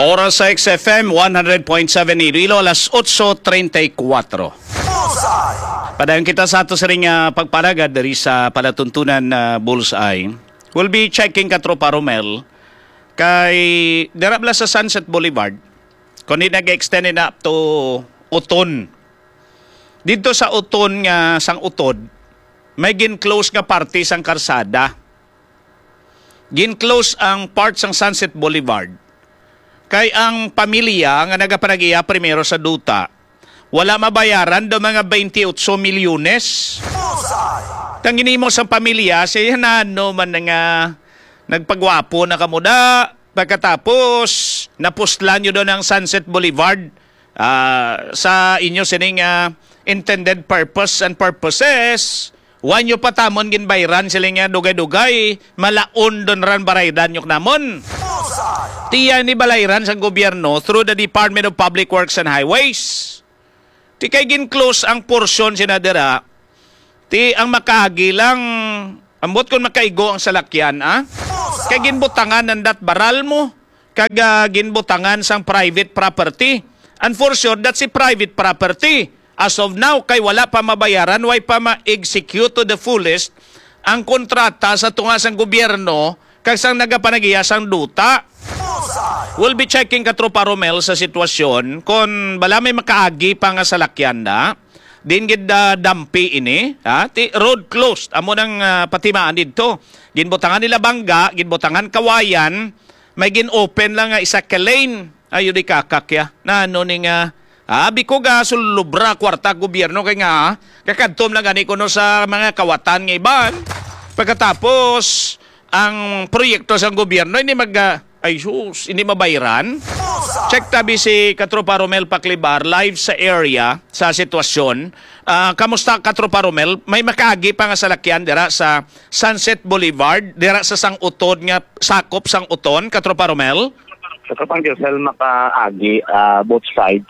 Oras sa XFM 100.7 Iloilo, alas 8:34. Padayon kita sa ato sa ring pagparagad dari sa palatuntunan na Bullseye. We'll be checking ka Tropa Romel kay darabla sa Sunset Boulevard. Kung di nag-extend na up to Uton. Dito sa Uton nga sang Utod, may gin-close nga party sang karsada. Gin-close ang part sang Sunset Boulevard. Kay ang pamilya nga nagapanagiya primero sa duta, wala mabayaran do mga 28 milyones. Tangini mo sa pamilya, siya na ano man nga nagpagwapo na kamuda, pagkatapos napustlan nyo doon ang Sunset Boulevard sa inyo sining intended purpose and purposes. Wan nyo patamon ginbayran sila nga dugay-dugay, malaon doon ran baraydan nyok namon. Tiya ni balayran sa gobyerno through the Department of Public Works and Highways. Ti kay gin-close ang porsyon sinadera, ti ang makagilang, ambot kung makaigo ang salakyan, kay ginbutangan ng dat baral mo, kag ginbutangan sang private property. And for sure, that's si private property. As of now, kay wala pa mabayaran, why pa ma-execute to the fullest ang kontrata sa tungasang gobyerno kag sang nagapanagiya sang duta. We'll be checking ka Tropa Romel sa sitwasyon kung bala may makaagi pa nga salakyan na. Din gid dampi ini, ti road closed. Amo nang patimaan dito. Ginbutangan nila Bangga, ginbutangan Kawayan, may gin-open lang nga isa ka lane. Ayo di kakakya. Na ano ning biko ga sulubra kwarta gobyerno kay nga kakadtom lang gani kuno sa mga kawatan nga iban. Pagkatapos ang proyekto sa gobyerno hindi hindi mabayaran. Check tabi si Katropa Romel Paclibar live sa area sa sitwasyon. Kamusta Katropa Romel? May makaagi pa nga salakyan dira sa Sunset Boulevard, dira sa sang utod nga sakop sang uton Katropa Romel. Sa Katropang Josel makaagi both sides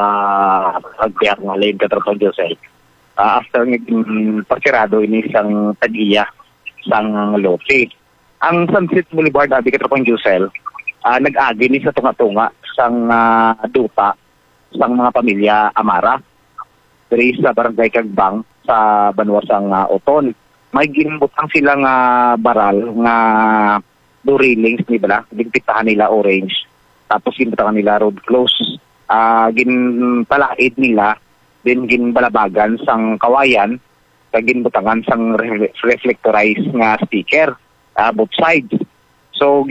agbiyak nga lane Katropang Josel. After pasirado ini isang tag-iya sang lote. Ang Sunset Boulevard abi Katropang Josel nag-agi ni sa tunga-tunga sang duta sang mga pamilya Amara. Diri sa barangay Kagbang sa Banwasang Oton. May ginbutang silang baral nga do railings ni bala, ginpitahan nila orange. Tapos ginpitahan nila road close. Ginpalaid nila, din ginbalabagan sang Kawayan, kag ginbutangan sang reflectorized nga sticker, both sides. So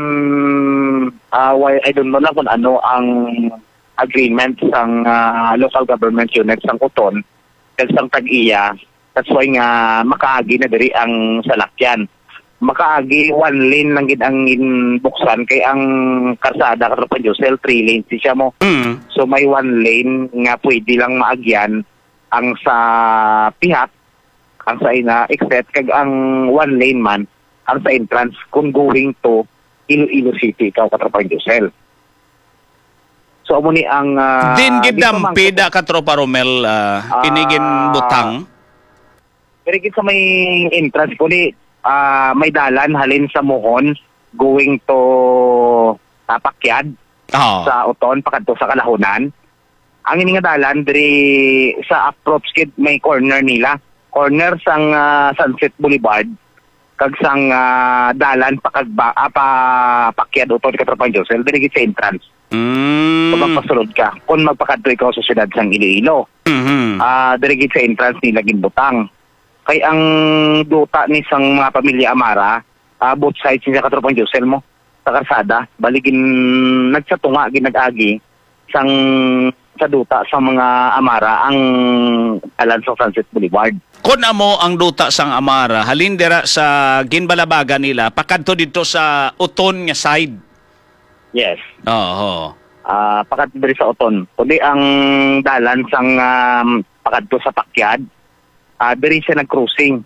I don't know lang kung ano ang agreement sang local government unit sang Uton kag sang Tag-iya. That's why nga makaagi na diri ang salakyan. Makaagi one lane lang gid ang buksan kay ang karsada Katropang Josel 3 lanes siya mo. So may one lane nga pwede lang maagyan ang sa pihak, ang sa ina except kag ang one lane man ang sa entrance kung going to Iloilo City Katropang Josel. So amo ni ang din gid dampi da Katropa Romel inigin butang. Pero gid sa may entrance ko ni may dalan halin sa Mohon going to Pakyad sa Uton pakadto sa Kalahunan. Ang ini nga dalan diri sa approach kid may corner nila. Corner sang Sunset Boulevard kag sang dalan Pakyad Uton Katropang Josel diri gid sa entrance. Kung magpasulod ka, kung magpakadto ikaw sa siyudad sang Iloilo. Diri gid sa entrance nila ginbutang. Kay ang duta ni sang mga pamilya Amara, both sides niya Katropang Josel mo, sa karsada, baligin nagsatunga, ginag-agi, sa duta sa mga Amara, ang alan sa Sunset Boulevard. Kung amo ang duta sang Amara, halin dira sa ginbalabagan nila, pakadto dito sa Uton nga side. Yes. Oo. Pakadto diri sa Uton. Kundi ang dalan sang pakadto sa Pakyad, diri siya nag-cruising.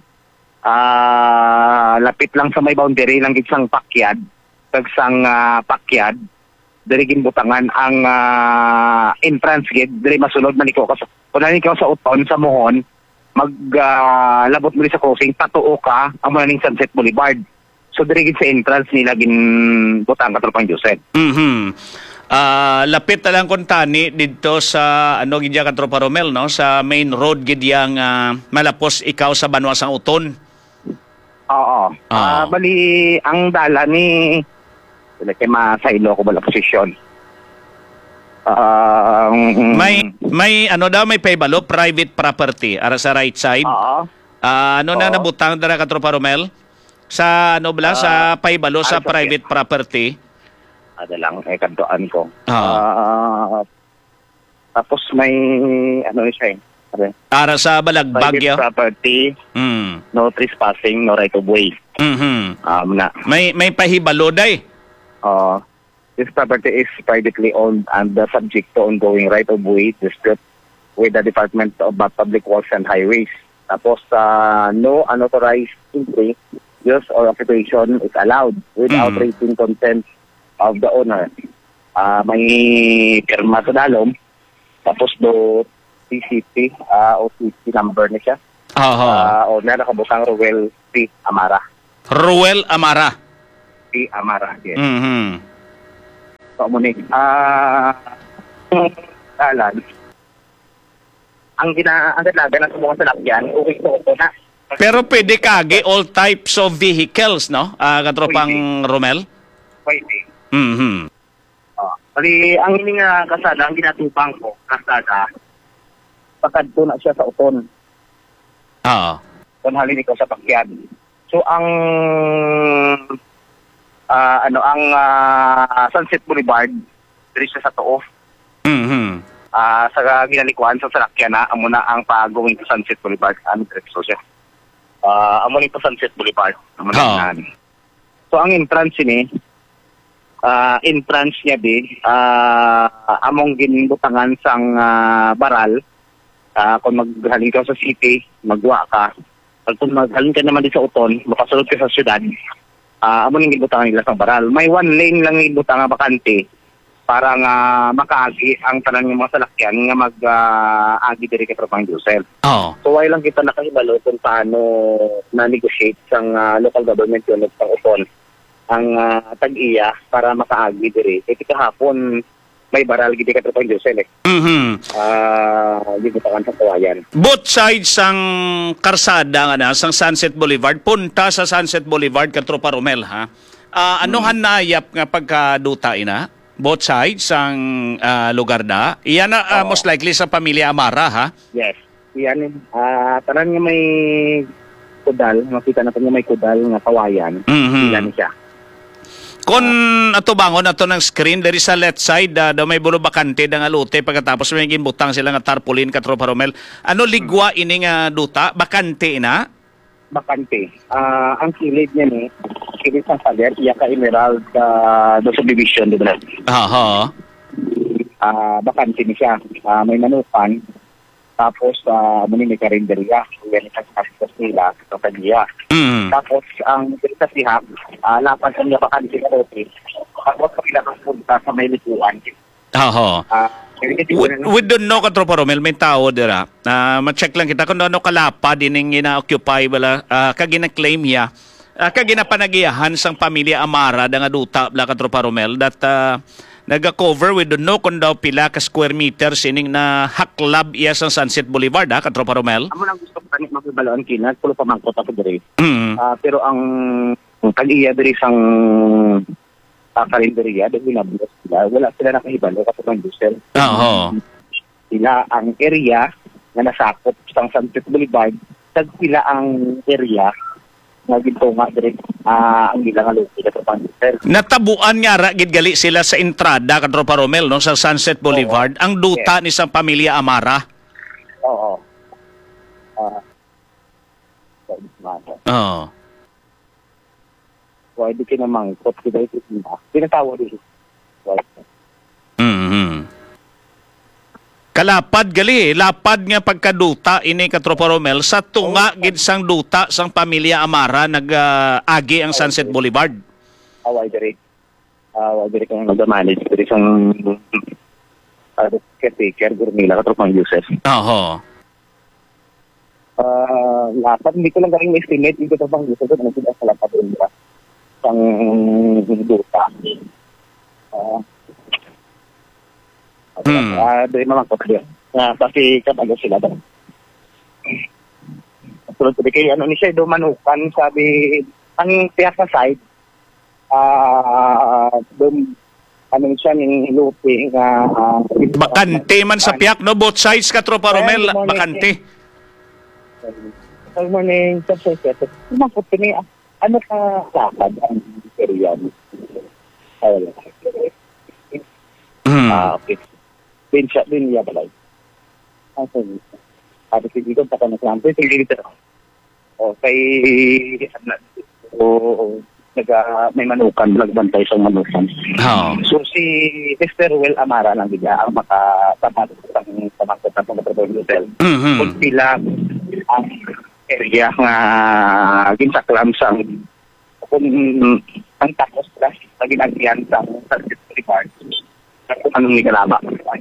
Lapit lang sa may boundary lang gid sang Pakyad. Kag sang Pakyad, diri ginbutangan ang entrance gate. Diri masulod man ikaw kung ikaw sa Uton, sa Mohon, maglabot mo sa crossing, patuo ka ang mga Sunset Boulevard. So diri gid sa entrance nila ginbutang Katropang Josel. Lapit na lang kung tani dito sa gidya ka Tropa Romel, no? Sa main road gidyang malapos ikaw sa Banwa sang Uton. Oo. Bali, ang dala ni kay masaylo ko bala posisyon. May may paybalo, private property ara sa right side. Oo. Na nabutang dara ka Tropa Romel? Sa sa paybalo sa private property. Lang, kantoan ko. Tapos may, siya Ara sa Balagbag, private property, no trespassing, no right of way. May pahibalo, day. This property is privately owned and subject to ongoing right of way dispute with the Department of Public Works and Highways. Tapos, no unauthorized entry, use or occupation is allowed without raising consent of the owner. May pirma sa dalom, tapos do CCP o CC number na siya. Owner nakabutang Ruel P. Amara. Ruel Amara. P. Amara, yes. So, munik. Ang dalaga na sumukang sa lakyan, uwi ko na. Pero pwede kage all types of vehicles, no? Katropang Romel? Pwede. Mm-hmm. Bali, ang ini nga kasada, ang ginatupang ko, kasada, pagkadto na siya sa Uton. Kung halin ikaw sa Pakyan. So, ang Sunset Boulevard, diri siya sa Tuof. Sa ginalikuan sa Salakyan na, amo na ang pag-going to Sunset Boulevard. Diretso siya. Amo ni to Sunset Boulevard. Amo na So, ang entrance ni, entrance niya among ginbutangan sang baral, kung maghalin ka sa city, magwa ka. Kung maghalin ka naman din sa Uton, makasulod ka sa syudad, among ginbutangan nila sang baral. May one lane lang ginbutangan bakante para nga makaagi ang tanan ng mga salakyan nga mag-agi diri kay Tropang Josel. So, why lang kita nakahibalo kung paano na-negotiate sang local government unit sang Uton ang tag-iya para makaagi diri. Iti kahapon may baral gidi ka Tropang Josel gibutangan sa kawayan. Both sides sang karsada nga sang Sunset Boulevard, punta sa Sunset Boulevard ka Tropa Romel, ha? Anuhan nayap nga pagkaduta ina? Both sides sang lugar na? Iyan na most likely sa pamilya Amara, ha? Yes. Iyan tanan nga may kudal, makita natin nga may kudal nga kawayan. Iyan siya. Kung bangon ato ng screen dari sa left side, daw may bulo bakante nga lute pagkatapos may ginbutang sila nga tarpaulin ka Tropa Romel. Ligwa ini nga duta? Bakante na? Bakante. Ang kilid niya ni, kilid sa Saler, iya ka Emerald do subdivision, di ba? Bakante ni siya. May manupan. Tapos, muni may karinderya. Yan isang kastos nila sa kanya. Tapos, ang sa sihap, lapan sa niya bakante na rote. Tapos, kapila kang punta sa may likuan. We don't know ka Tropa Romel, may tao dira. Ma-check lang kita kung ano kalapa din yung ina-occupy wala kagina-claim niya. Kagina-panagiyahan sang pamilya Amara da nga duta bla ka Tropa Romel that naga-cover we don't know kung daw pila ka square meters ining na haklab iya sang Sunset Boulevard ka Tropa Romel. Amo lang gusto ko tanit magbalon kina pulo pa man ko ta diri. Pero ang kag-iya diri sang karinderya dahil nabulas sila. Wala sila nakahibalo kasi ng Josel. Sila ang area na nasakop sa Sunset Boulevard. Sila ang area na ginto nga direct ang ilang alupi na Tropang Josel. Natabuan nga ra gid-gali sila sa entrada ka Tropa Romel no sa Sunset Boulevard. Ang duta ni sa pamilya Amara. Oo. Why di ka namang kot kita ito sila. Pinatawa dito. Kalapad gali, lapad nga pagkaduta ini ka Tropa Romel sa tunga gid sang duta sang pamilya Amara nag-agi ang Sunset Boulevard. Why diri kang nag-manage diri sang caretaker Gurnila ka Tropang Joseph. Lapad hindi ko lang galing estimate dito Tropang Joseph ano sila sa lapad sang duta. Doon naman ko tayo. Kasi kabago sila doon. Tulad ko kay ano ni siya, dumanukan, sabi, ang tiyak na side, doon, ano siya, ni Lupi, Bakante man sa piyak, no? Both sides ka, Tropa Romel, bakante. Good morning, Sir. Kumapot ko niya, ano ka lakad ang area mo? Okay. Din niya balay. Sabi ko dito, baka naglampo. Sige dito. Okay. May manukan, nagbantay sa manukan. So si Mr. Will Amara lang bigla ang makatamat ng tamakot ng Pangkatrabaho Hotel. Kung sila ang area nga ginsaklam sa kung ang tapos na ginagyan sa City Park. Kung anong nikalaba.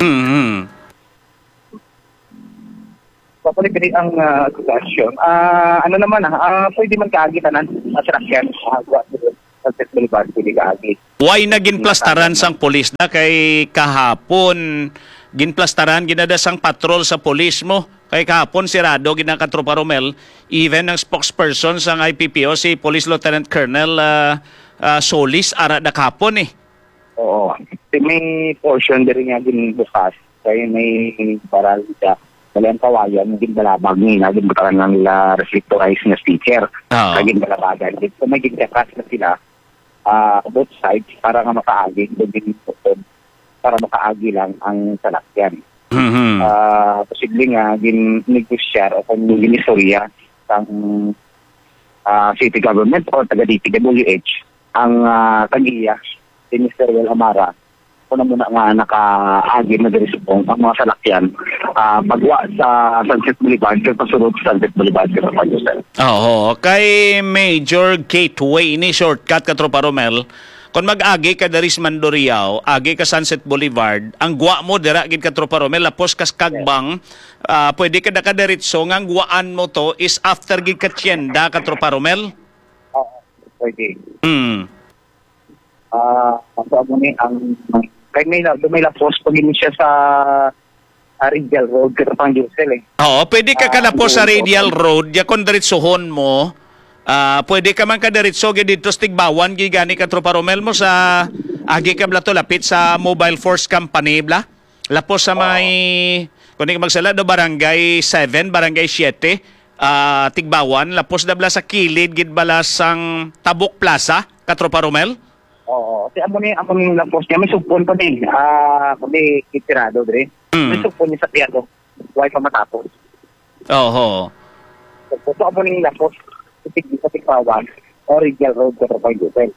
Papulit din ang sitwasyon. Ano naman pwede man kaagitanan sa sasakyan sa Sunset Boulevard, pwede kaagit. Why na ginplastaran sang polis na kay kahapon? Ginplastaran, ginadasang patrol sa polis mo. Kay kahapon sirado, ginakatropa Romel. Even ang spokesperson sang IPPO, si Police Lieutenant Colonel Solis, ara na kahapon eh. Oo. May portion din nga bukas. Kaya may paral siya. Dali ang kawayan, hindi balabag nila, hindi butakan lang nila reflectorized na sticker. Hindi balabagan. So may gintakas na sila both sides para nga makaagi, para makaagi lang ang salakyan. Posible nga, gin-negosyar o kung ginisorya ng city government o taga-DPWH ang tagiya si Mr. Will Amara kung na muna nga nakaagi na dirisipong ang mga salakyan pagwa sa Sunset Boulevard kaya pasunod sa Sunset Boulevard kaya pa Josel. Oo, kay Major Gateway ni shortcut ka Tropa Romel, kung mag-agi ka daris Mandoriao, agi ka Sunset Boulevard, ang guwa mo dira gid ka Tropa Romel, lapos kas Kagbang, pwede ka nakadiritso nga ang guwaan mo to is after gid ka Tienda ka Tropa Romel? Oo, pwede. So amo ni ang kay may lapos pag siya sa Radial Road kaya pang Josel eh. Oo, pwede ka kalapos sa Radial Road, ya kung diritsohon mo, pwede ka man kadiritso dito sa Tigbawan, gigani ka Tropa Romel mo sa agi ka bla to lapit sa Mobile Force Company bla. Lapos sa may kung di ka magsala do Barangay 7, Barangay 7, Tigbawan, lapos na bla sa kilid gid bala sang Tabuk Plaza, ka Tropa Romel. Oo, kasi amo ni lapos niya may supon pa din. Kundi itirado dire. May supon niya sa piyato. Why pa matapos. Oo. So amo ni lapos sa Tigbawan, Original Road sa Tropa Josel.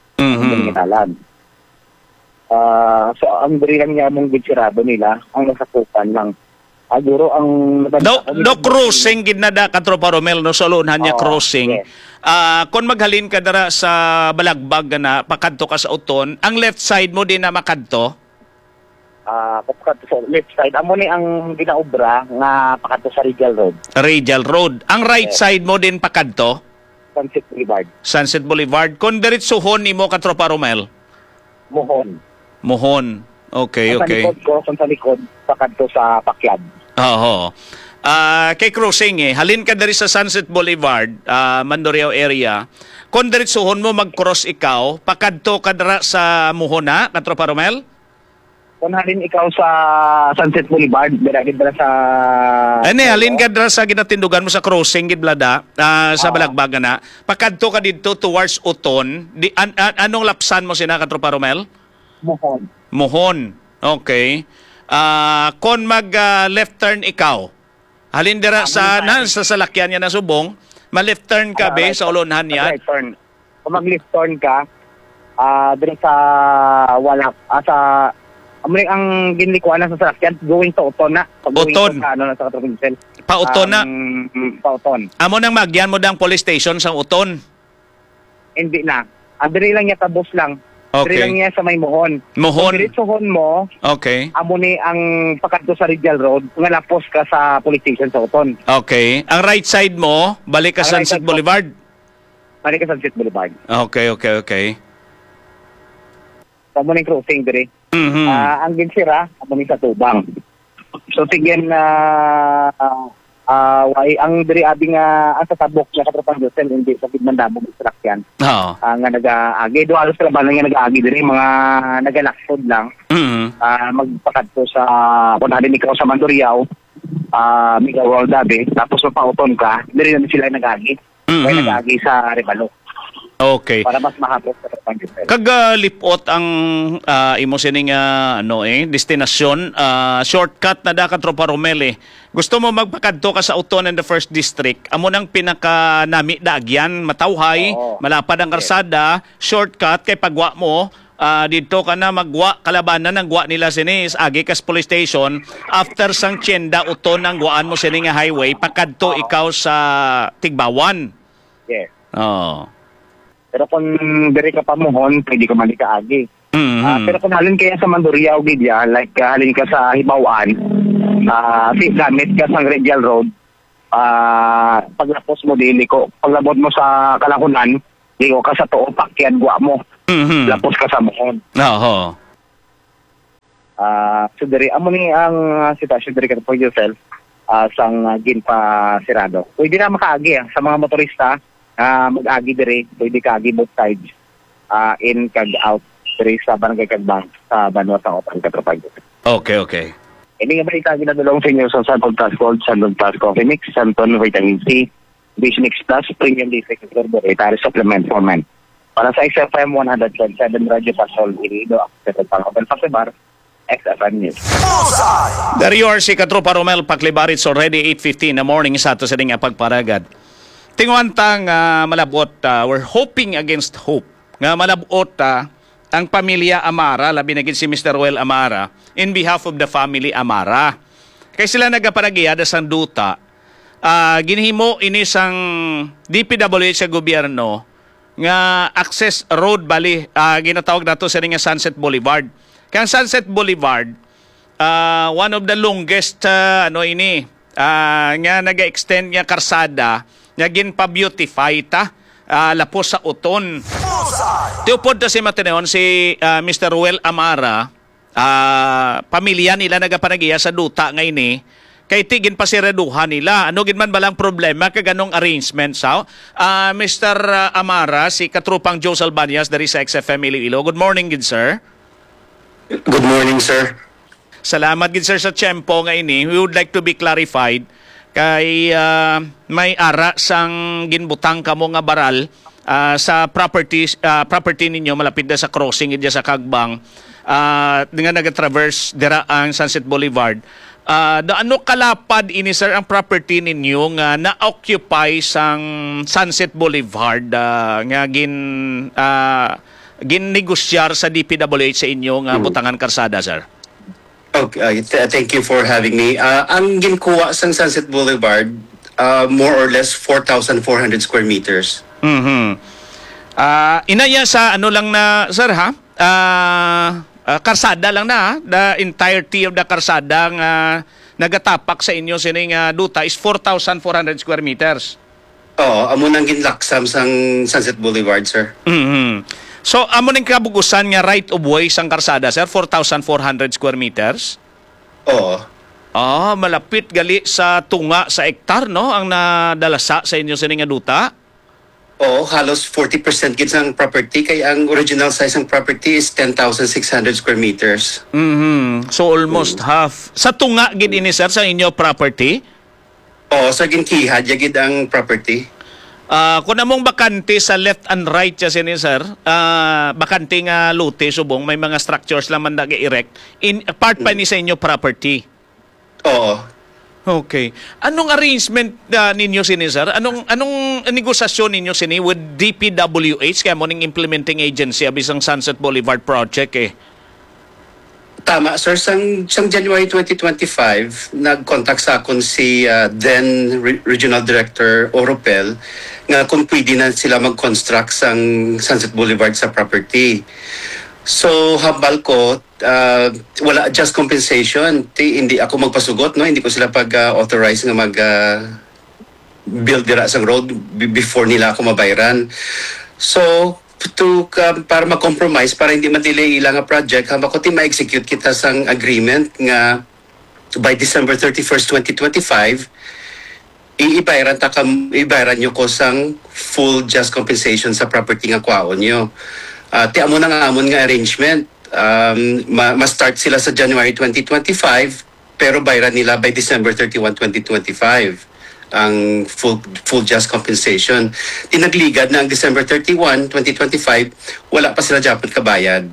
So ang dire lang niya mong itirado nila ang nasakupan lang. Aguro ang no crossing gid na da ka Tropa Romel no solohan niya crossing. Yes. Kung maghalin ka dara sa Balagbag na pakadto ka sa Uton, ang left side mo din na makadto? Pakadto sa left side amo ni ang ginaobra nga pakadto sa Radial Road. Radial Road. Ang right side mo din pakadto? Sunset Boulevard. Sunset Boulevard. Kung diretsuhon nimo ka Tropa Romel? Mohon. Okay. Sa likod pakadto sa Pakyad. Oo. Kay crossing halin ka dari sa Sunset Boulevard, Mandurriao area. Kung diretsuhon mo mag-cross ikaw, pakadto ka dara sa Muhona, ka Tropa Romel? Kung halin ikaw sa Sunset Boulevard, dira sa halin ka dara sa ginatindugan mo sa crossing gid blada, sa Balagbaga na. Pakadto ka dito towards Uton. Anong lapsan mo sina ka Tropa Romel? Mohon. Okay. Kung mag left turn ikaw, halin dira sa salakyan niya na subong, ma-left turn ka be sa ulonhan niya. Right turn. Kung mag-left turn ka, dira sa sa ang ginlikuan na sa salakyan going to Uton na. Uton. Sa Katropinsel. Pa Uton na. Pa Uton. Amo nang magyan mo dang police station sa Uton. Hindi na. Diri lang niya tabos lang. Okay. Diri lang niya sa may Mohon. Mohon. Kung diretsohon mo, okay. Amo ni ang pakadto sa Radial Road, nga lapos ka sa police station sa Uton. Okay. Ang right side mo, balik ka Ang Sunset right Boulevard. Balik ka Sunset Boulevard. Okay. Amo ni crossing diri. Mhm. Ang ginsira, amo ni sa Tubang. So sige na ang diri abi nga ang sasabok nga katropang Josel hindi sa Mandabog Extraction. Oo. Nga nag-aagi do alos sila ba nga nag-aagi diri mga nagalaksod lang. Magpakadto sa kunhalin ikaw sa Mandurriao, Miguel Waldabe, tapos mapauton ka, diri na sila nag-aagi. Kaya nag-aagi sa Rebalo. Okay. Para mas mahapos sa katropang Josel. Kagalipot ang imo sining destinasyon, shortcut na da ka Tropa Romel eh. Gusto mo magpakadto ka sa Uton in the 1st District, amo nang pinaka nami daagyan, matawhay, malapad ang karsada, shortcut kay pagwa mo dito ka na magwa kalabanan ng gwa nila sini is agi kas police station after sang tienda Uton ang gwaan mo sini nga highway pakadto ikaw sa Tigbawan. Yes. Oh. Pero kung diri ka pamuhon, pwede ka man ikaagi. Pero kung halin kaya sa Mandurriao gidya, like halin ka sa Hibawan, gamit ka sa Radial Road, paglapos mo dili ko, paglabot mo sa Kalahunan, di ko ka sa Tuo, pakyan gwa mo. Lapos ka sa muhon. Oo. So diri, amo ni ang sitwasyon diri ka po yourself, sang ginpa sirado. Pwede na makaagi sa mga motorista, mag-agi diri, pwede kaagi both sides, in kag out diri sa Barangay Kagbang, sa Banwa sa Otan, Katropang Josel. Okay. Ini nga ba ikagi na dulong sa inyo sa Sandon Plus Gold, Sandon Plus Coffee Mix, Sandon Vitamin C, Vision Mix Plus, Premium D6 Carbohydrate Supplement for Men. Para sa XFM 127 Radio Pasol, Irido, Access Pang-Open Pasibar, XFM News. There you are, si Katropa Romel Paklibarit, already 8:50 in the morning sa ato sa nga pagparagad. Tingwantang malabot, we're hoping against hope. Nga malabot ang pamilya Amara, labi na gid si Mr. Ruel Amara, in behalf of the family Amara. Kaya sila nagapanagiya sa duta, ginhimo ini sang DPWH sa gobyerno nga access road bali, ginatawag nato sa nga Sunset Boulevard. Kaya ang Sunset Boulevard, one of the longest nga naga-extend nga karsada, nga ginpa-beautify lapos sa Uton. Tiupod na si Mateneon, si Mr. Ruel Amara, pamilya nila nagapanagiya sa duta ngayon eh, kay tigin pa si reduhan nila. Ano gid man balang problema kaganong arrangement sa Mr. Amara, si Katrupang Joe Salbanias dari sa XFM Iloilo. Good morning gid sir. Good morning sir. Salamat gid sir sa tiyempo ngayon eh. We would like to be clarified kay may ara sang ginbutang kamo nga baral sa property ninyo malapit na sa crossing idya sa Kagbang, nga nag-traverse dira ang Sunset Boulevard. Ano kalapad ini sir ang property ninyo nga na-occupy sang Sunset Boulevard nga ginnegosyar sa DPWH sa inyo nga butangan karsada sir? Okay, thank you for having me. Ang ginkuha sa Sunset Boulevard, more or less 4,400 square meters. Inaya sa ano lang na sir ha? Karsada lang na, the entirety of the karsada nga nagatapak sa inyo sining duta is 4,400 square meters. Oo, amo nang ginlaksam sang Sunset Boulevard, sir. So, amo ning kabugusan nga right of way sang karsada, sir, 4,400 square meters? Oo. Malapit gali sa tunga sa hektar, no? Ang nadalasa sa inyo sining duta? Oo, halos 40% gid sang property kay ang original size ng property is 10,600 square meters. So almost half. Sa tunga gid ini sir sa inyo property? Oo, sa ginkiha gid ang property. Kung among bakante sa left and right siya sini sir, bakante nga lote subong may mga structures lang man nag-erect in part pa ni sa inyo property. Oo. Okay. Anong arrangement ninyo sini sir? Anong negosasyon ninyo sini with DPWH kaya mo ning implementing agency abisang Sunset Boulevard project eh? Tama, sir. Sang January 2025, nag-contact sa akon si then Regional Director Oropel nga kung pwede na sila mag-construct sang Sunset Boulevard sa property. So, habal ko, wala just compensation. Hindi ako magpasugot, no? Hindi ko sila pag-authorize nga mag-build dira sang road before nila ako mabayaran. So, para ma-compromise, para hindi ma-delay ilang project, hamba ko ma-execute kita sang agreement nga by December 31st, 2025, ibayaran nyo ko sang full just compensation sa property nga kwaon nyo. Ti amo na nga amon nga arrangement. Ma-start sila sa January 2025, pero bayaran nila by December 31, 2025 ang full just compensation. Tinagligad na ang December 31, 2025, wala pa sila dapat kabayad.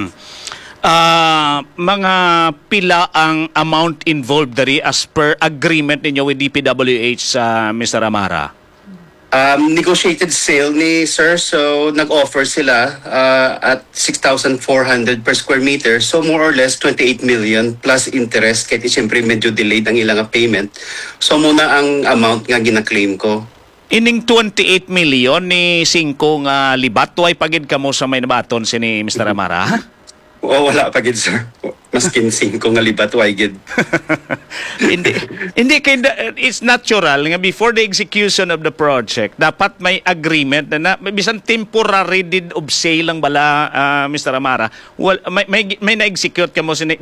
Mga pila ang amount involved dari as per agreement ninyo with DPWH, Mr. Amara? Negotiated sale ni sir, so nag-offer sila at 6,400 per square meter, so more or less 28 million plus interest, kahit siyempre medyo delayed ang ilang payment. So muna ang amount nga gina-claim ko. Ining 28 million ni 5 nga libat, way pagid kamo sa may nabaton si ni Mr. Amara? Wala pa gid sir. Maskin 5 nga libat, why gid? hindi kay it's natural nga before the execution of the project dapat may agreement na bisan temporary deed of sale lang bala, Mr. Amara. May na-execute kamo